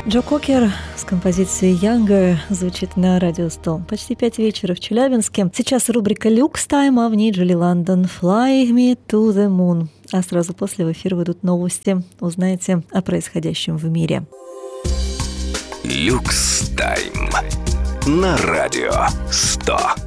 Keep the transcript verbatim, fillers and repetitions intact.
Джо Кокер с композицией «Younger» звучит на Радио сто. Почти пять вечера в Челябинске. Сейчас рубрика «Люкс Тайм», а в ней Джули Лондон «Fly me to the moon». А сразу после в эфир выйдут новости. Узнаете о происходящем в мире. «Люкс Тайм» на Радио сто.